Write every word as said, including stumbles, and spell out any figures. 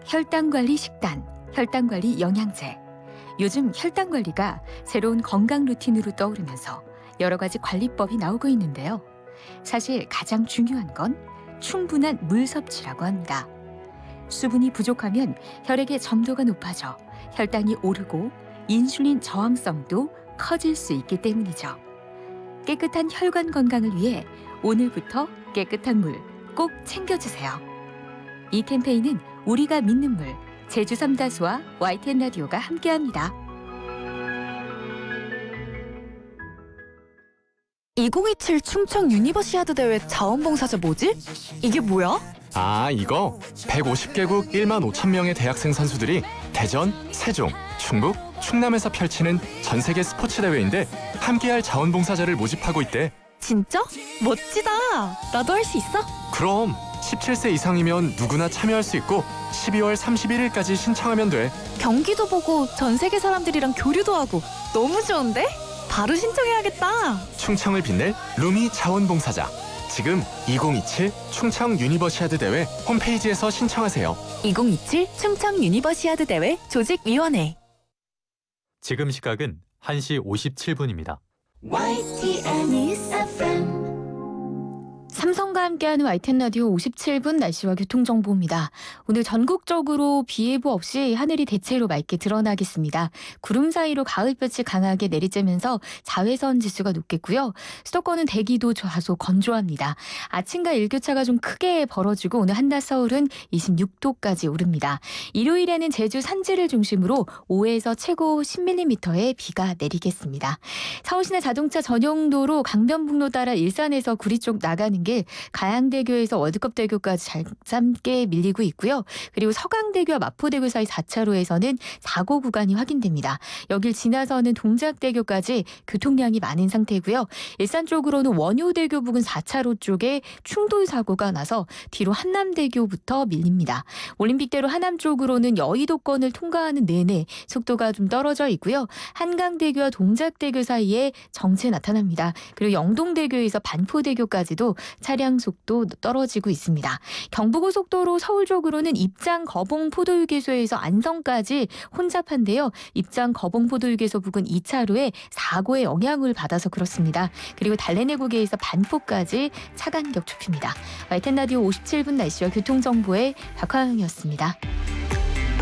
혈당관리 식단, 혈당관리 영양제. 요즘 혈당관리가 새로운 건강 루틴으로 떠오르면서 여러 가지 관리법이 나오고 있는데요. 사실 가장 중요한 건 충분한 물 섭취라고 합니다. 수분이 부족하면 혈액의 점도가 높아져 혈당이 오르고 인슐린 저항성도 커질 수 있기 때문이죠. 깨끗한 혈관 건강을 위해 오늘부터 깨끗한 물 꼭 챙겨주세요. 이 캠페인은 우리가 믿는 물, 제주 삼다수와 와이티엔 라디오가 함께합니다. 이천이십칠 충청 유니버시아드 대회 자원봉사자 뭐지? 이게 뭐야? 아, 이거 백오십 개국 일만 오천 명의 대학생 선수들이 대전, 세종, 충북, 충남에서 펼치는 전 세계 스포츠 대회인데 함께할 자원봉사자를 모집하고 있대. 진짜? 멋지다. 나도 할 수 있어? 그럼 십칠 세 이상이면 누구나 참여할 수 있고 십이월 삼십일일까지 신청하면 돼. 경기도 보고 전 세계 사람들이랑 교류도 하고 너무 좋은데? 바로 신청해야겠다. 충청을 빛낼 루미 자원봉사자. 지금 이천이십칠 충청 유니버시아드 대회 홈페이지에서 신청하세요. 이천이십칠 충청 유니버시아드 대회 조직위원회. 지금 시각은 한 시 오십칠 분입니다. 와이티엔 에프엠 삼성과 함께하는 와이티엔 라디오 오십칠 분 날씨와 교통정보입니다. 오늘 전국적으로 비 예보 없이 하늘이 대체로 맑게 드러나겠습니다. 구름 사이로 가을볕이 강하게 내리쬐면서 자외선 지수가 높겠고요. 수도권은 대기도 다소 건조합니다. 아침과 일교차가 좀 크게 벌어지고 오늘 한낮 서울은 이십육 도까지 오릅니다. 일요일에는 제주 산지를 중심으로 오에서 최고 십 밀리미터의 비가 내리겠습니다. 서울시내 자동차 전용도로 강변북로 따라 일산에서 구리 쪽 나가는 길 가양대교에서 월드컵대교까지 잘 짧게 밀리고 있고요. 그리고 서강대교와 마포대교 사이 사 차로에서는 사고 구간이 확인됩니다. 여길 지나서는 동작대교까지 교통량이 많은 상태고요. 일산 쪽으로는 원효대교 부근 사 차로 쪽에 충돌 사고가 나서 뒤로 한남대교부터 밀립니다. 올림픽대로 하남 쪽으로는 여의도권을 통과하는 내내 속도가 좀 떨어져 있고요. 한강대교와 동작대교 사이에 정체 나타납니다. 그리고 영동대교에서 반포대교까지도 차량 속도 떨어지고 있습니다. 경부고속도로 서울 쪽으로는 입장 거봉 포도휴게소에서 안성까지 혼잡한데요. 입장 거봉 포도휴게소 부근 이 차로에 사고의 영향을 받아서 그렇습니다. 그리고 달래내국에서 반포까지 차간격 좁힙니다. 와이티엔 라디오 오십칠 분 날씨와 교통정보의 박화영이었습니다.